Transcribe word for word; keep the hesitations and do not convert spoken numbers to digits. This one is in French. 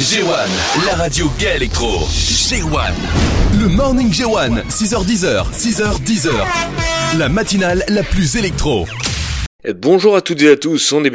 G un, la radio gay électro. G un. Le Morning G un, six heures dix, six heures dix. La matinale la plus électro. Bonjour à toutes et à tous, on est